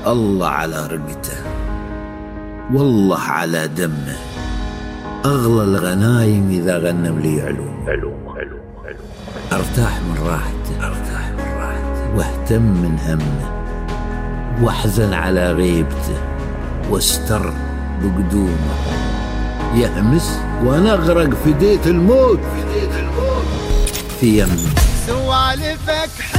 الله على رقته، والله على دمه، أغلى الغنايم إذا غنم لي علوم. أرتاح من راحته واهتم من همه، واحزن على غيبته واستر بقدومه. يهمس وانا اغرق في ديت الموت في يمه. سوالفك